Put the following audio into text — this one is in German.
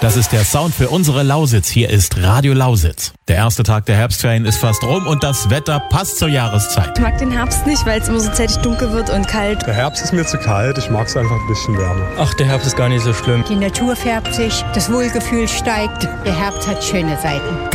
Das ist der Sound für unsere Lausitz. Hier ist Radio Lausitz. Der erste Tag der Herbstferien ist fast rum und das Wetter passt zur Jahreszeit. Ich mag den Herbst nicht, weil es immer so zeitig dunkel wird und kalt. Der Herbst ist mir zu kalt, ich mag es einfach ein bisschen wärmer. Ach, der Herbst ist gar nicht so schlimm. Die Natur färbt sich, das Wohlgefühl steigt. Der Herbst hat schöne Seiten.